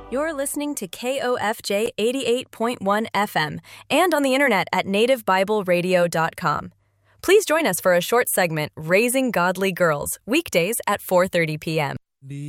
You're listening to KOFJ 88.1 FM and on the internet at nativebibleradio.com. Please join us for a short segment, Raising Godly Girls, weekdays at 4:30 p.m.